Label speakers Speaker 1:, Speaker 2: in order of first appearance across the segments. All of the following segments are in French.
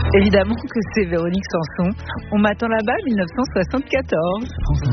Speaker 1: Évidemment que c'est Véronique Sanson. On m'attend là-bas, 1974.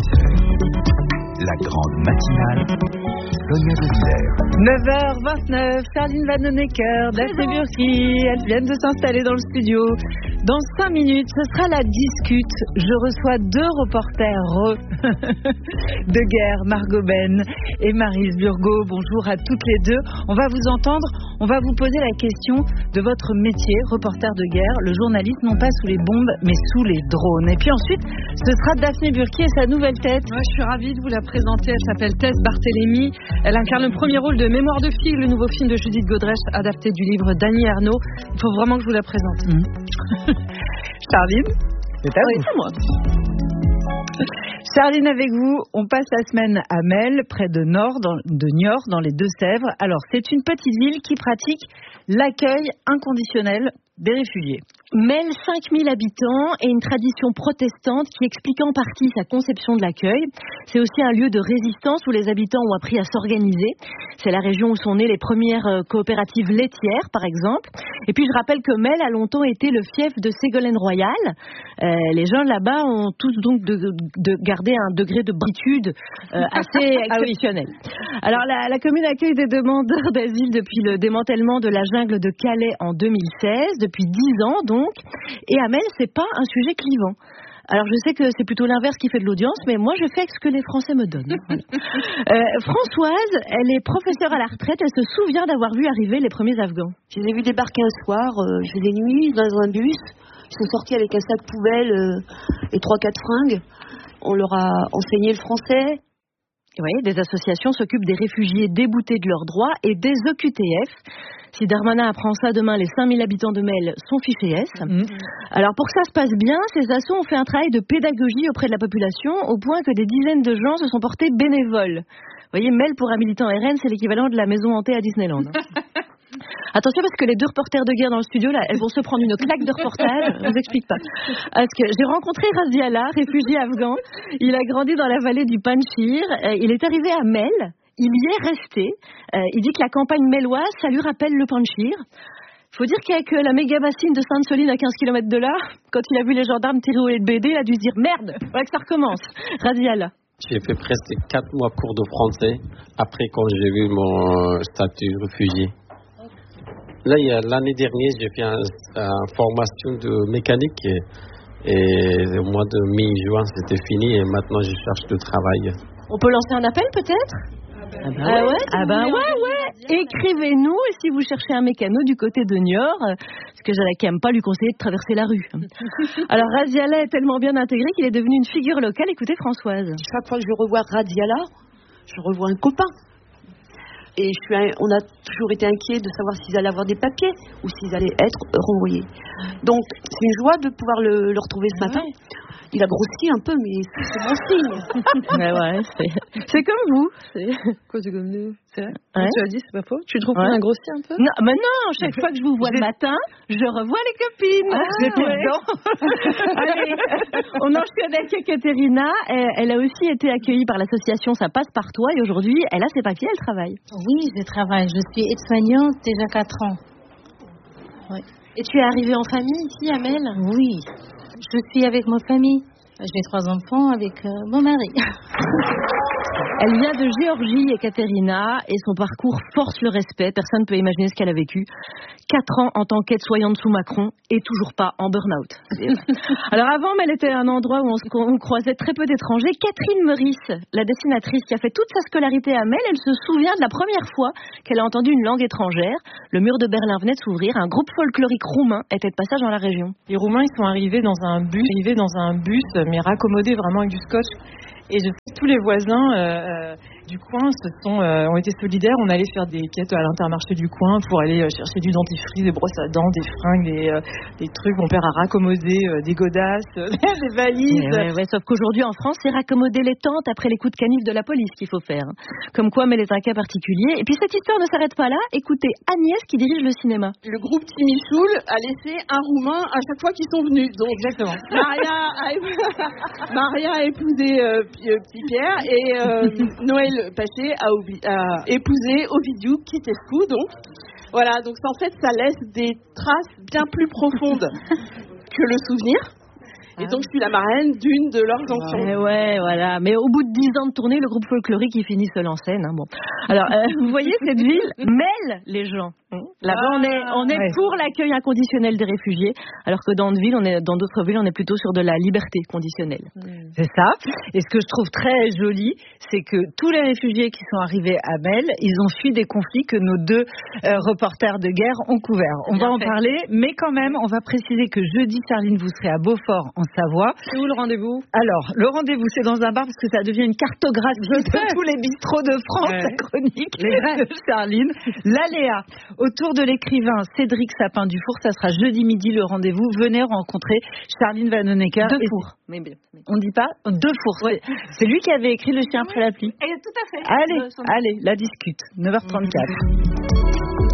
Speaker 2: La grande matinale, Sonia De Villers.
Speaker 1: 9h29, Charline Vanhoenacker, Daphné Burki, elles viennent de s'installer dans le studio. Dans 5 minutes, ce sera la discute. Je reçois 2 reporters de guerre, Margot Ben et Maryse Burgot. Bonjour à toutes les deux. On va vous entendre, on va vous poser la question de votre métier, reporter de guerre. Le journaliste, non pas sous les bombes, mais sous les drones. Et puis ensuite, ce sera Daphné Burki et sa nouvelle tête.
Speaker 3: Ouais, je suis ravie de vous la présenter. Elle s'appelle Tess Barthélémy. Elle incarne le premier rôle de Mémoire de fille, le nouveau film de Judith Godrèche, adapté du livre d'Annie Ernaux. Il faut vraiment que je vous la présente.
Speaker 1: Charline, c'est à vous.
Speaker 3: Oui, c'est moi.
Speaker 1: Charline, avec vous, on passe la semaine à Melle, près de Niort, dans les Deux-Sèvres. Alors, c'est une petite ville qui pratique l'accueil inconditionnel des réfugiés.
Speaker 4: Melle, 5000 habitants et une tradition protestante qui explique en partie sa conception de l'accueil. C'est aussi un lieu de résistance où les habitants ont appris à s'organiser. C'est la région où sont nées les premières coopératives laitières, par exemple. Et puis je rappelle que Melle a longtemps été le fief de Ségolène Royal. Les gens là-bas ont tous donc de garder un degré de britude assez exceptionnel. Alors la commune accueille des demandeurs d'asile depuis le démantèlement de la jungle de Calais en 2016, depuis 10 ans donc. Et à Melle, c'est pas un sujet clivant. Alors je sais que c'est plutôt l'inverse qui fait de l'audience, mais moi je fais avec ce que les Français me donnent. Voilà. Françoise, elle est professeure à la retraite, elle se souvient d'avoir vu arriver les premiers Afghans.
Speaker 5: Je les ai vus débarquer un soir, je faisais nuit dans un bus, ils sont sortis avec un sac poubelle et 3-4 fringues. On leur a enseigné le français.
Speaker 4: Oui, des associations s'occupent des réfugiés déboutés de leurs droits et des OQTF. Si Darmanin apprend ça demain, les 5000 habitants de Melle sont fichés S. Alors pour que ça se passe bien, ces assos ont fait un travail de pédagogie auprès de la population au point que des dizaines de gens se sont portés bénévoles. Vous voyez, Melle pour un militant RN, c'est l'équivalent de la maison hantée à Disneyland. Attention parce que les 2 reporters de guerre dans le studio, là, elles vont se prendre une claque de reportage. Je vous explique pas. Parce que j'ai rencontré Raziala, réfugié afghan. Il a grandi dans la vallée du Panchir. Il est arrivé à Melle. Il y est resté. Il dit que la campagne melloise, ça lui rappelle le Panchir. Il faut dire qu'avec la méga bassine de Sainte-Soline à 15 km de là, quand il a vu les gendarmes tirer au lait de BD, il a dû se dire merde, voilà que ça recommence. Raziala.
Speaker 6: J'ai fait presque 4 mois cours de français après quand j'ai vu mon statut réfugié. Là, l'année dernière, j'ai fait une formation de mécanique et au mois de mai-juin, c'était fini et maintenant, je cherche du travail.
Speaker 4: On peut lancer un appel peut-être ? Ah ben ouais. Écrivez-nous et si vous cherchez un mécano du côté de Niort, parce que j'allais quand même pas lui conseiller de traverser la rue. Alors Raziala est tellement bien intégré qu'il est devenu une figure locale. Écoutez Françoise.
Speaker 5: Chaque fois que je revois Raziala, je revois un copain. Et on a toujours été inquiets de savoir s'ils allaient avoir des papiers ou s'ils allaient être renvoyés. Donc, c'est une joie de pouvoir le retrouver ce matin. Il a grossi un peu, mais c'est bon signe.
Speaker 4: Ouais, c'est comme vous.
Speaker 3: Quoi, c'est comme nous? C'est vrai?
Speaker 4: Ouais.
Speaker 3: Tu as dit, c'est pas faux? Tu trouves qu'on a grossi un peu?
Speaker 4: Non, mais non, chaque fois que je vous vois le matin, je revois les copines. Allez, on enchaîne avec Ekaterina. Elle a aussi été accueillie par l'association Ça passe par toi et aujourd'hui, elle a ses papiers, elle travaille.
Speaker 7: Oui, je travaille. Je suis aide-soignante déjà 4 ans.
Speaker 4: Oui. Et tu es arrivée en famille ici à Melle?
Speaker 7: Oui. Je suis avec ma famille. J'ai 3 enfants avec mon mari.
Speaker 4: Elle vient de Géorgie, Ekaterina, et son parcours force le respect. Personne ne peut imaginer ce qu'elle a vécu. 4 ans en tant qu'aide-soignante sous Macron et toujours pas en burn-out. Alors avant, elle était un endroit où on croisait très peu d'étrangers. Catherine Meurice, la dessinatrice qui a fait toute sa scolarité à Melle, elle se souvient de la première fois qu'elle a entendu une langue étrangère. Le mur de Berlin venait de s'ouvrir. Un groupe folklorique roumain était de passage dans la région.
Speaker 3: Les Roumains, ils sont arrivés dans un bus, mais raccommodés vraiment avec du scotch. Et tous les voisins du coin ont été solidaires. On allait faire des quêtes à l'Intermarché du coin pour aller chercher du dentifrice, des brosses à dents, des fringues, des trucs. Mon père a raccommodé des godasses, des valises.
Speaker 4: Ouais, sauf qu'aujourd'hui en France, c'est raccommoder les tentes après les coups de canif de la police qu'il faut faire. Comme quoi, mais c'est un cas particulier. Et puis cette histoire ne s'arrête pas là. Écoutez Agnès qui dirige le cinéma.
Speaker 8: Le groupe Timichoul a laissé un Roumain à chaque fois qu'ils sont venus. Donc,
Speaker 3: exactement.
Speaker 8: Maria a épousé Petit Pierre et Noël passé a épousé Ovidiu Kitescu, donc. Voilà, donc en fait, ça laisse des traces bien plus profondes que le souvenir. Et donc, je suis la marraine d'une de leurs chansons.
Speaker 4: Ouais, voilà. Mais au bout de 10 ans de tournée, le groupe folklorique, il finit seul en scène. Bon. Alors, vous voyez, cette ville mêle les gens. Là-bas, on est pour l'accueil inconditionnel des réfugiés, alors que dans d'autres villes, on est plutôt sur de la liberté conditionnelle.
Speaker 1: C'est ça. Et ce que je trouve très joli, c'est que tous les réfugiés qui sont arrivés à Melle, ils ont fui des conflits que nos deux reporters de guerre ont couverts. On va en parler, mais quand même, on va préciser que jeudi, Charline, vous serez à Beaufort, en Savoie.
Speaker 3: C'est où le rendez-vous ?
Speaker 1: Alors, le rendez-vous, c'est dans un bar, parce que ça devient une cartographie de tous les bistrots de France, la chronique de Charline. L'Aléa, autour de l'écrivain Cédric Sapin-Dufour, ça sera jeudi midi le rendez-vous. Venez rencontrer Charline Vanhoenacker.
Speaker 4: Dufour.
Speaker 1: On dit pas Dufour. Ouais. C'est lui qui avait écrit Le chien après la pluie.
Speaker 7: Et tout à fait.
Speaker 1: Allez, la discute. 9h34.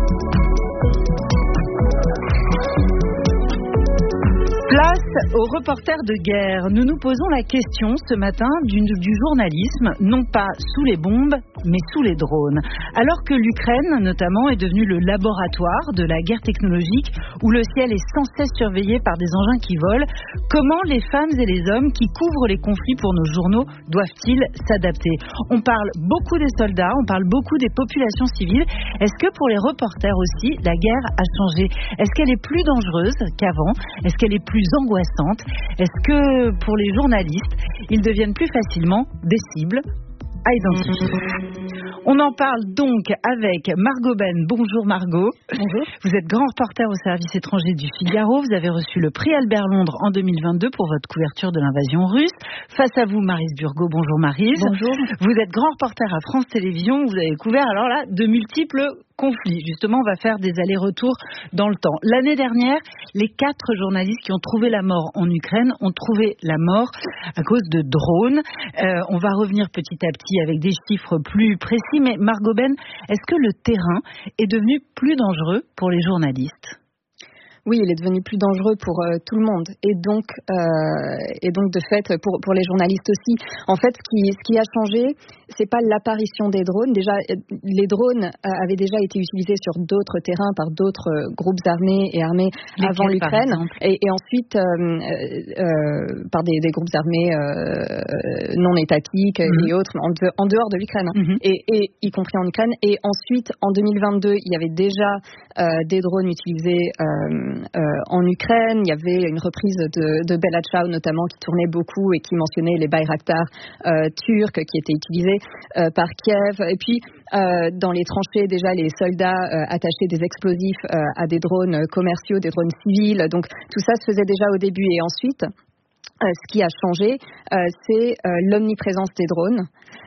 Speaker 1: Place aux reporters de guerre. Nous nous posons la question ce matin du journalisme, non pas sous les bombes, mais sous les drones. Alors que l'Ukraine, notamment, est devenue le laboratoire de la guerre technologique, où le ciel est sans cesse surveillé par des engins qui volent, comment les femmes et les hommes qui couvrent les conflits pour nos journaux doivent-ils s'adapter ? On parle beaucoup des soldats, on parle beaucoup des populations civiles. Est-ce que pour les reporters aussi, la guerre a changé ? Est-ce qu'elle est plus dangereuse qu'avant ? Est-ce qu'elle est plus angoissante ? Est-ce que pour les journalistes, ils deviennent plus facilement des cibles à identifier? On en parle donc avec Margot Ben. Bonjour Margot.
Speaker 4: Bonjour.
Speaker 1: Vous êtes grand reporter au service étranger du Figaro. Vous avez reçu le prix Albert Londres en 2022 pour votre couverture de l'invasion russe. Face à vous, Maryse Burgot. Bonjour Maryse.
Speaker 4: Bonjour.
Speaker 1: Vous êtes grand reporter à France Télévisions. Vous avez couvert alors là de multiples conflits. Justement, on va faire des allers-retours dans le temps. L'année dernière, les 4 journalistes qui ont trouvé la mort en Ukraine ont trouvé la mort à cause de drones. On va revenir petit à petit avec des chiffres plus précis. Mais Margot Ben, est-ce que le terrain est devenu plus dangereux pour les journalistes ?
Speaker 9: Oui, il est devenu plus dangereux pour tout le monde et donc de fait pour les journalistes aussi. En fait, ce qui a changé, c'est pas l'apparition des drones. Déjà, les drones avaient déjà été utilisés sur d'autres terrains par d'autres groupes armés avant l'Ukraine et ensuite par des groupes armés non étatiques et autres en dehors de l'Ukraine et y compris en Ukraine. Et ensuite, en 2022, il y avait déjà des drones utilisés en Ukraine. Il y avait une reprise de Bella Ciao notamment qui tournait beaucoup et qui mentionnait les Bayraktar turcs qui étaient utilisés par Kiev. Et puis dans les tranchées déjà les soldats attachaient des explosifs à des drones commerciaux, des drones civils. Donc tout ça se faisait déjà au début. Et ensuite ce qui a changé, c'est l'omniprésence des drones,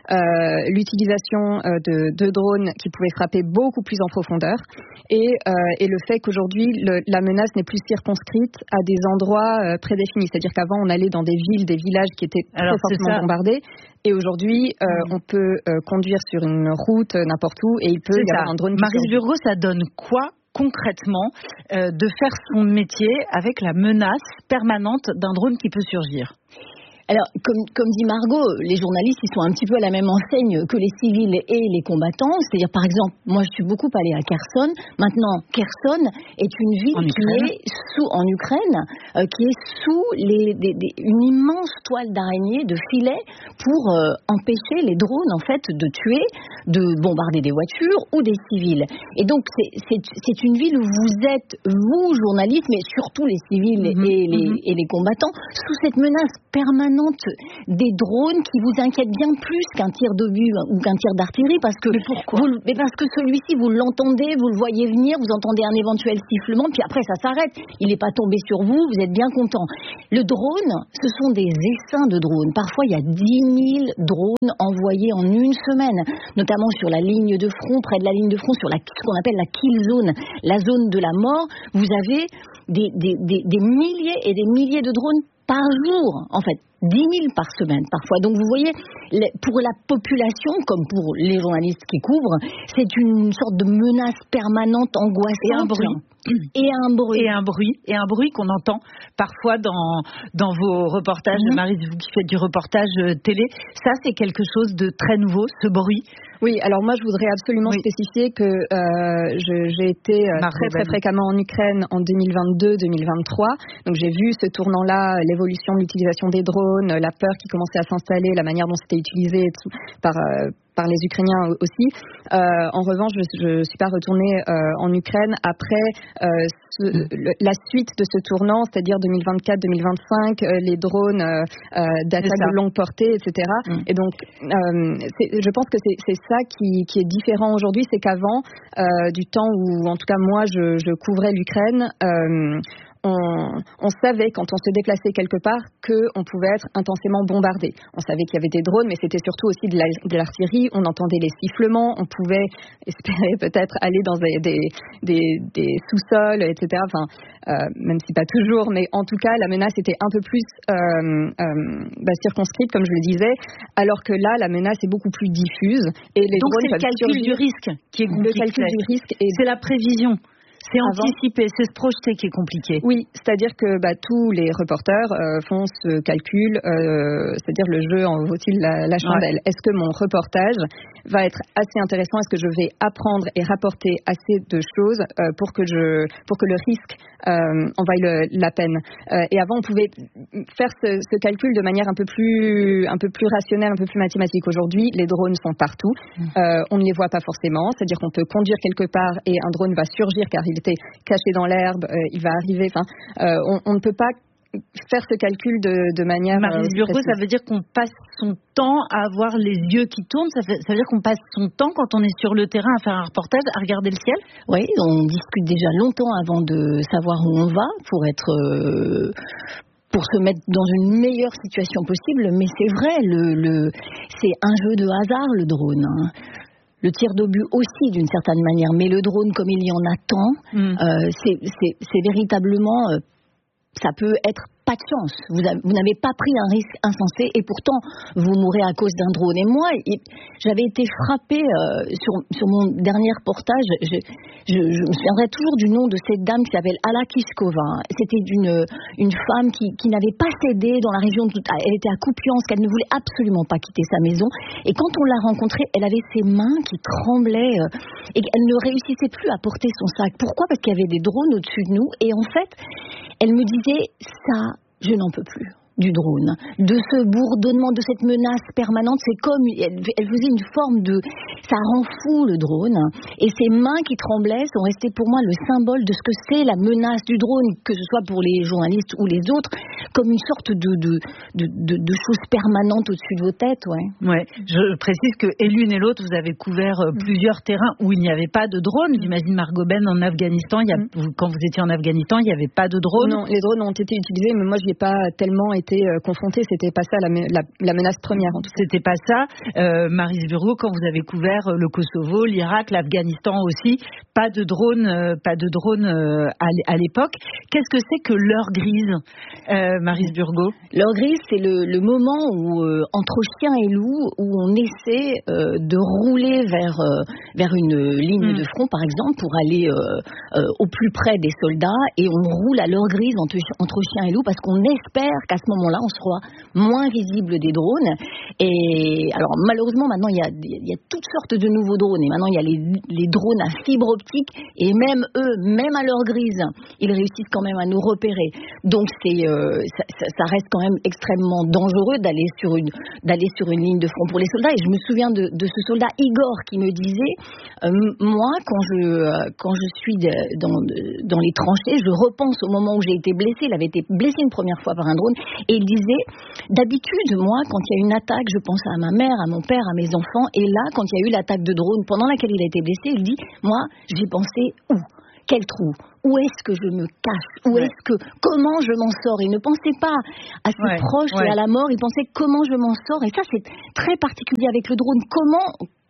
Speaker 9: l'utilisation de drones qui pouvaient frapper beaucoup plus en profondeur et le fait qu'aujourd'hui, la menace n'est plus circonscrite à des endroits prédéfinis. C'est-à-dire qu'avant, on allait dans des villes, des villages qui étaient très fortement bombardés. Et aujourd'hui, on peut conduire sur une route n'importe où et il peut y avoir un drone qui
Speaker 1: Maryse Burgot, ça donne quoi concrètement de faire son métier avec la menace permanente d'un drone qui peut surgir?
Speaker 10: Alors, comme dit Margot, les journalistes, ils sont un petit peu à la même enseigne que les civils et les combattants. C'est-à-dire, par exemple, moi, je suis beaucoup allée à Kherson. Maintenant, Kherson est une ville qui est en Ukraine, qui est sous une immense toile d'araignée de filets pour empêcher les drones, en fait, de tuer, de bombarder des voitures ou des civils. Et donc, c'est une ville où vous êtes, vous, journalistes, mais surtout les civils et les combattants, sous cette menace permanente des drones qui vous inquiètent bien plus qu'un tir d'obus ou qu'un tir d'artillerie parce que parce que celui-ci vous l'entendez, vous le voyez venir, vous entendez un éventuel sifflement puis après ça s'arrête, il n'est pas tombé sur vous, vous êtes bien content. Le drone, ce sont des essaims de drones. Parfois il y a 10 000 drones envoyés en une semaine, notamment sur la ligne de front, près de la ligne de front, sur ce qu'on appelle la kill zone, la zone de la mort. Vous avez des milliers et des milliers de drones par jour, en fait. 10 000 par semaine parfois. Donc vous voyez, pour la population, comme pour les journalistes qui couvrent, c'est une sorte de menace permanente, angoissante.
Speaker 1: Et un bruit.
Speaker 10: Et un bruit.
Speaker 1: Et un bruit qu'on entend parfois dans vos reportages. Maryse, vous qui faites du reportage télé, ça c'est quelque chose de très nouveau, ce bruit.
Speaker 9: Oui, alors moi je voudrais absolument spécifier que j'ai été très fréquemment en Ukraine en 2022-2023. Donc j'ai vu ce tournant-là, l'évolution de l'utilisation des drones, la peur qui commençait à s'installer, la manière dont c'était utilisé par les Ukrainiens aussi. En revanche, je suis pas retournée en Ukraine après la suite de ce tournant, c'est-à-dire 2024-2025, les drones d'attaque de longue portée, etc. Et donc, je pense que c'est ça qui est différent aujourd'hui, c'est qu'avant, du temps où, en tout cas moi, je couvrais l'Ukraine, on savait quand on se déplaçait quelque part qu'on pouvait être intensément bombardé. On savait qu'il y avait des drones, mais c'était surtout aussi de l'artillerie. On entendait les sifflements. On pouvait espérer peut-être aller dans des sous-sols, etc. Enfin, même si pas toujours, mais en tout cas, la menace était un peu plus circonscrite, comme je le disais, alors que là, la menace est beaucoup plus diffuse. Et les
Speaker 1: donc
Speaker 9: drones
Speaker 1: c'est le calcul du risque qui est compliqué.
Speaker 9: Le calcul du risque,
Speaker 1: c'est la prévision. C'est anticiper, c'est se projeter qui est compliqué.
Speaker 9: Oui, c'est-à-dire que tous les reporters font ce calcul, c'est-à-dire le jeu en vaut-il la chandelle. Est-ce que mon reportage va être assez intéressant? Est-ce que je vais apprendre et rapporter assez de choses pour que le risque en vaille la peine? Et avant, on pouvait faire ce calcul de manière un peu plus rationnelle, un peu plus mathématique. Aujourd'hui, les drones sont partout. On ne les voit pas forcément. C'est-à-dire qu'on peut conduire quelque part et un drone va surgir car il était caché dans l'herbe, il va arriver. Enfin, on ne peut pas faire ce calcul de manière.
Speaker 1: Maryse Burgot, ça veut dire qu'on passe son temps à avoir les yeux qui tournent. Ça veut dire qu'on passe son temps quand on est sur le terrain à faire un reportage, à regarder le ciel.
Speaker 10: Oui, on discute déjà longtemps avant de savoir où on va pour se mettre dans une meilleure situation possible. Mais c'est vrai, c'est un jeu de hasard le drone. Le tir d'obus aussi d'une certaine manière, mais le drone comme il y en a tant, c'est véritablement, ça peut être pas de chance. Vous n'avez pas pris un risque insensé et pourtant vous mourrez à cause d'un drone. Et moi, j'avais été frappée sur mon dernier reportage. Je me souviendrai toujours du nom de cette dame qui s'appelle Alla Kiskova. C'était une femme qui n'avait pas cédé dans la région. Elle était à Kupiansk, qu'elle ne voulait absolument pas quitter sa maison. Et quand on l'a rencontrée, elle avait ses mains qui tremblaient et elle ne réussissait plus à porter son sac. Pourquoi? Parce qu'il y avait des drones au-dessus de nous. Et en fait, elle me disait ça. Je n'en peux plus du drone, de ce bourdonnement, de cette menace permanente. C'est comme, elle faisait une forme de... Ça rend fou le drone. Et ses mains qui tremblaient sont restées pour moi le symbole de ce que c'est la menace du drone, que ce soit pour les journalistes ou les autres, comme une sorte de chose permanente au-dessus de vos têtes.
Speaker 1: Ouais. Je précise que et l'une et l'autre, vous avez couvert plusieurs terrains où il n'y avait pas de drone. J'imagine Margot Ben en Afghanistan, quand vous étiez en Afghanistan, il n'y avait pas de drone.
Speaker 9: Non, les drones ont été utilisés, mais moi je n'y ai pas tellement été confrontée. C'était pas ça la menace première en tout cas.
Speaker 1: C'était pas ça. Maryse Burgot, quand vous avez couvert le Kosovo, l'Irak, l'Afghanistan aussi, pas de drone à l'époque. Qu'est-ce que c'est que l'heure grise, Maryse Burgot?
Speaker 10: L'heure grise, c'est le moment où entre chien et loup, où on essaie de rouler vers une ligne de front, par exemple, pour aller au plus près des soldats, et on roule à l'heure grise entre chien et loup parce qu'on espère qu'à ce moment-là, on sera moins visible des drones. Et alors, malheureusement, maintenant, il y a toutes sortes de nouveaux drones. Et maintenant, il y a les drones à fibre optique. Et même eux, même à l'heure grise, ils réussissent quand même à nous repérer. Donc, ça reste quand même extrêmement dangereux d'aller sur une ligne de front pour les soldats. Et je me souviens de ce soldat Igor qui me disait, moi, quand je suis dans les tranchées, je repense au moment où j'ai été blessé. Il avait été blessé une première fois par un drone. Et il disait, d'habitude, moi, quand il y a une attaque, je pense à ma mère, à mon père, à mes enfants. Et là, quand il y a eu l'attaque de drone pendant laquelle il a été blessé, il dit, moi, j'ai pensé où? Quel trou? Où est-ce que je me cache? Comment je m'en sors? Il ne pensait pas à ses proches et à la mort, il pensait comment je m'en sors. Et ça, c'est très particulier avec le drone.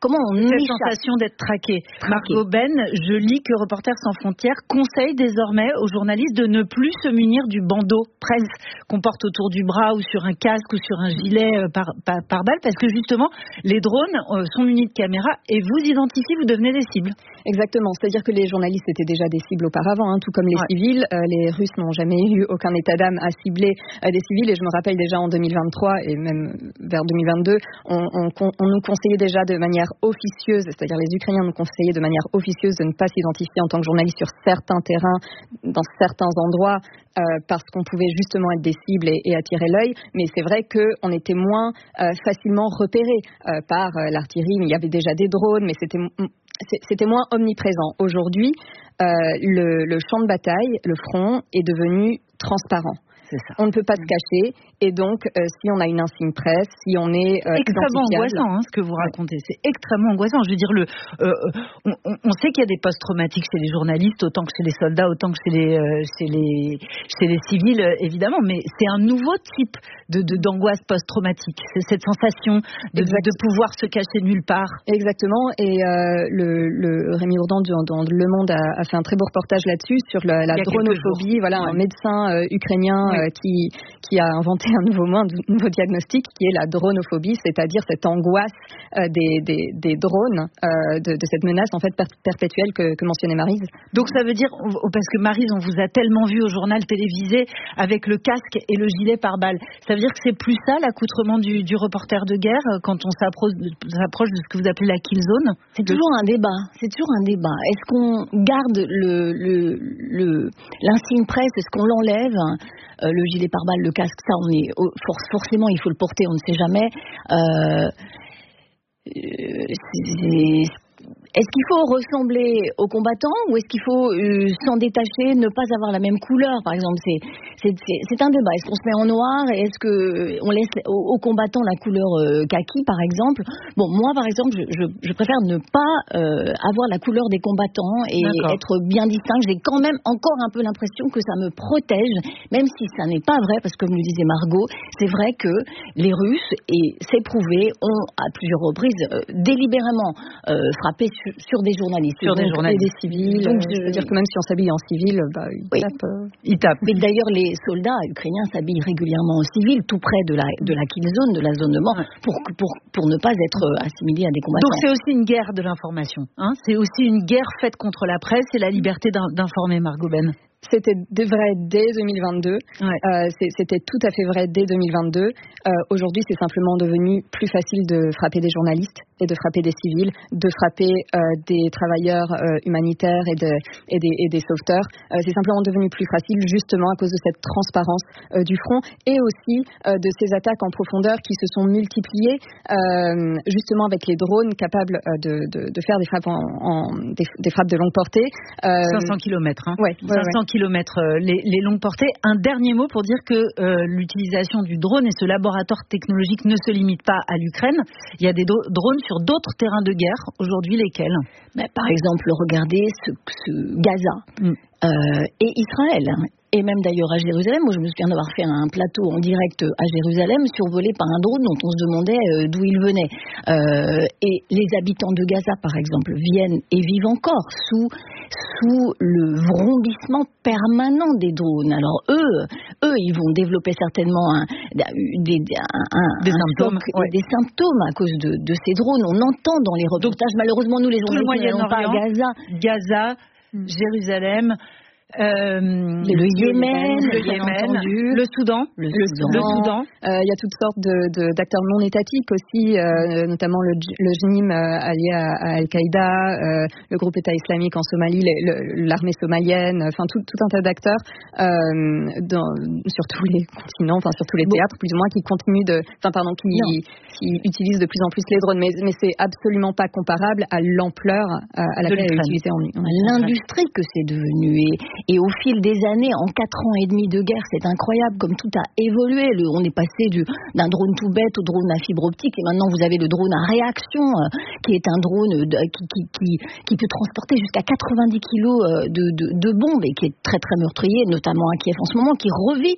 Speaker 10: comment on
Speaker 1: cette
Speaker 10: échappe.
Speaker 1: sensation d'être traqué. Margot Ben, je lis que Reporters sans frontières conseille désormais aux journalistes de ne plus se munir du bandeau presse qu'on porte autour du bras ou sur un casque ou sur un gilet par balle, parce que justement, les drones sont munis de caméras et vous identifiez, vous devenez des cibles.
Speaker 9: Exactement, c'est-à-dire que les journalistes étaient déjà des cibles auparavant, tout comme les civils. Les Russes n'ont jamais eu aucun état d'âme à cibler des civils, et je me rappelle déjà en 2023 et même vers 2022, on nous conseillait déjà de manière officieuse, c'est-à-dire les Ukrainiens nous conseillaient de manière officieuse de ne pas s'identifier en tant que journaliste sur certains terrains, dans certains endroits, parce qu'on pouvait justement être des cibles et attirer l'œil, mais c'est vrai qu'on était moins facilement repérés par l'artillerie. Il y avait déjà des drones, mais c'était moins omniprésent. Aujourd'hui, le champ de bataille, le front, est devenu transparent. On ne peut pas se cacher, et donc si on a une insigne presse, si on est
Speaker 1: extrêmement angoissant, ce que vous racontez, c'est extrêmement angoissant. Je veux dire, on sait qu'il y a des post-traumatiques chez les journalistes, autant que chez les soldats, autant que chez les civils, évidemment, mais c'est un nouveau type d'angoisse post-traumatique. C'est cette sensation de pouvoir se cacher nulle part.
Speaker 9: Exactement, et le Rémi Ourdan dans Le Monde a fait un très beau reportage là-dessus sur la dronophobie. Voilà, un médecin ukrainien qui a inventé un nouveau mot, un nouveau diagnostic, qui est la dronophobie, c'est-à-dire cette angoisse des drones, de cette menace en fait perpétuelle que mentionnait Maryse.
Speaker 1: Donc ça veut dire, parce que Maryse, on vous a tellement vu au journal télévisé avec le casque et le gilet pare-balles, ça veut dire que c'est plus ça l'accoutrement du reporter de guerre quand on s'approche de ce que vous appelez la kill zone?
Speaker 10: C'est toujours un débat. Est-ce qu'on garde l'insigne presse? Est-ce qu'on l'enlève? Le gilet pare-balles, le casque, ça, forcément, il faut le porter, on ne sait jamais. Est-ce qu'il faut ressembler aux combattants ou est-ce qu'il faut s'en détacher, ne pas avoir la même couleur, par exemple? C'est un débat. Est-ce qu'on se met en noir et est-ce qu'on laisse aux combattants la couleur kaki, par exemple? Bon, moi, par exemple, je préfère ne pas avoir la couleur des combattants et être bien distinct. J'ai quand même encore un peu l'impression que ça me protège, même si ça n'est pas vrai, parce que comme le disait Margot, c'est vrai que les Russes, et c'est prouvé, ont à plusieurs reprises délibérément frappé sur des journalistes,
Speaker 9: et des civils. Donc, c'est-à-dire que même si on s'habille en civil,
Speaker 10: ils tapent. Mais d'ailleurs, les soldats ukrainiens s'habillent régulièrement en civil, tout près de la kill zone, de la zone de mort, pour ne pas être assimilés à des combattants.
Speaker 1: Donc c'est aussi une guerre de l'information. C'est aussi une guerre faite contre la presse et la liberté d'informer, Margot Ben.
Speaker 9: C'était vrai dès 2022. C'était tout à fait vrai dès 2022. Aujourd'hui, c'est simplement devenu plus facile de frapper des journalistes et de frapper des civils, de frapper des travailleurs humanitaires et des sauveteurs. C'est simplement devenu plus facile justement à cause de cette transparence du front et aussi de ces attaques en profondeur qui se sont multipliées justement avec les drones capables de faire des frappes des frappes de longue portée.
Speaker 1: 500 km. 500 kilomètres les longues portées. Un dernier mot pour dire que l'utilisation du drone et ce laboratoire technologique ne se limite pas à l'Ukraine. Il y a des drones sur d'autres terrains de guerre. Aujourd'hui, lesquels?
Speaker 10: Par exemple, regardez ce Gaza et Israël. Et même d'ailleurs à Jérusalem, moi je me souviens d'avoir fait un plateau en direct à Jérusalem survolé par un drone dont on se demandait d'où il venait. Et les habitants de Gaza, par exemple, viennent et vivent encore sous le vrombissement permanent des drones. Alors eux, ils vont développer certainement des symptômes à cause de ces drones. On entend dans les reportages, malheureusement nous les journalistes n'allons pas à
Speaker 1: Gaza, Jérusalem,
Speaker 10: le Yémen,
Speaker 1: le Soudan.
Speaker 9: Il y a toutes sortes d'acteurs non étatiques aussi, notamment le JNIM allié à Al-Qaïda, le groupe État islamique en Somalie, l'armée somalienne, enfin tout un tas d'acteurs sur tous les continents, enfin sur tous les théâtres plus ou moins qui utilisent de plus en plus les drones, mais c'est absolument pas comparable à l'ampleur à laquelle elle est utilisée en
Speaker 10: l'industrie que c'est devenu. Et au fil des années, en 4 ans et demi de guerre, c'est incroyable comme tout a évolué. On est passé d'un drone tout bête au drone à fibre optique et maintenant vous avez le drone à réaction qui est un drone qui peut transporter jusqu'à 90 kilos de bombes et qui est très très meurtrier, notamment à Kiev en ce moment, qui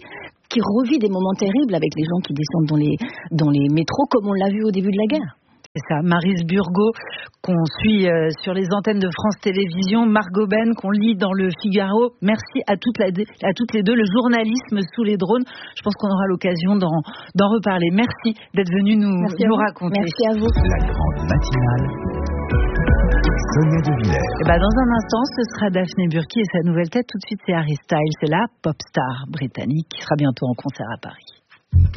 Speaker 10: revit des moments terribles avec les gens qui descendent dans les métros comme on l'a vu au début de la guerre.
Speaker 1: C'est ça, Maryse Burgot, qu'on suit sur les antennes de France Télévisions, Margot Ben, qu'on lit dans le Figaro. Merci à toutes les deux, le journalisme sous les drones. Je pense qu'on aura l'occasion d'en reparler. Merci d'être venu nous raconter.
Speaker 10: Merci à vous.
Speaker 2: La grande matinale, Sonia De Villers.
Speaker 1: Et dans un instant, ce sera Daphné Burki et sa nouvelle tête. Tout de suite, c'est Harry Styles, c'est la pop star britannique qui sera bientôt en concert à Paris.